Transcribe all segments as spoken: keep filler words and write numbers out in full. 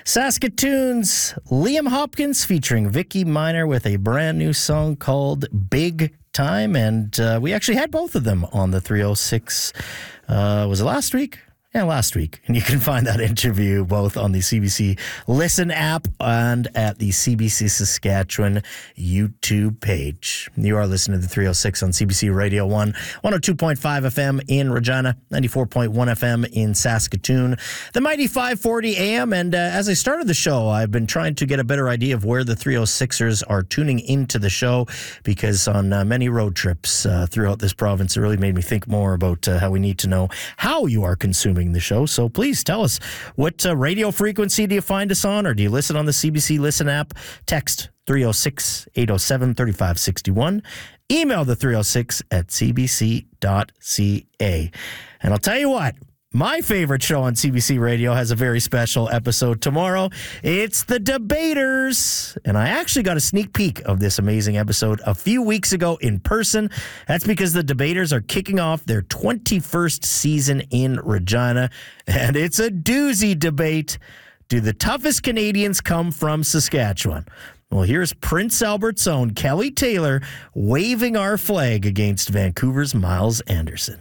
Saskatoon's Liam Hopkins featuring Vicky Minor with a brand new song called Big Time. And uh, we actually had both of them on the three oh six. Uh, was it last week? Yeah, last week. And you can find that interview both on the C B C Listen app and at the C B C Saskatchewan YouTube page. You are listening to the three oh six on C B C Radio one, one oh two point five F M in Regina, ninety-four point one F M in Saskatoon, the mighty five forty A M. And uh, as I started the show, I've been trying to get a better idea of where the three oh sixers are tuning into the show, because on uh, many road trips uh, throughout this province, it really made me think more about uh, how we need to know how you are consuming the show. So please tell us, what uh, radio frequency do you find us on, or do you listen on the C B C Listen app? Text three oh six, eight oh seven, three five six one. Email the three oh six at c b c dot c a. And I'll tell you what, my favorite show on C B C Radio has a very special episode tomorrow. It's The Debaters. And I actually got a sneak peek of this amazing episode a few weeks ago in person. That's because The Debaters are kicking off their twenty-first season in Regina. And it's a doozy debate. Do the toughest Canadians come from Saskatchewan? Well, here's Prince Albert's own Kelly Taylor waving our flag against Vancouver's Miles Anderson.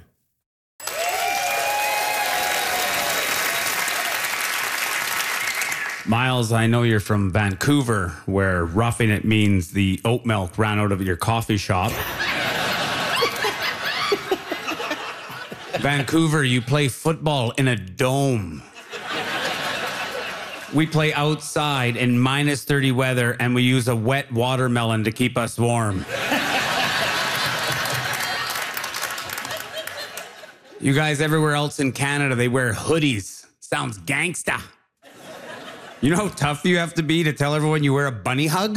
Miles, I know you're from Vancouver, where roughing it means the oat milk ran out of your coffee shop. Vancouver, you play football in a dome. We play outside in minus thirty weather, and we use a wet watermelon to keep us warm. You guys everywhere else in Canada, they wear hoodies. Sounds gangsta. You know how tough you have to be to tell everyone you wear a bunny hug?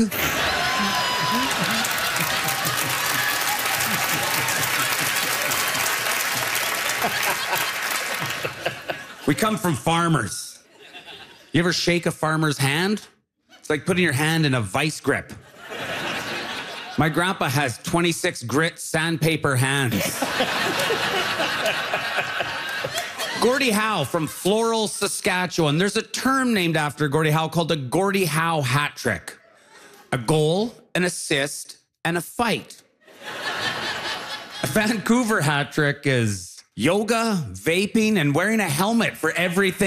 We come from farmers. You ever shake a farmer's hand? It's like putting your hand in a vice grip. My grandpa has twenty-six grit sandpaper hands. Gordie Howe from Floral, Saskatchewan. There's a term named after Gordie Howe called the Gordie Howe hat trick. A goal, an assist, and a fight. A Vancouver hat trick is yoga, vaping, and wearing a helmet for everything.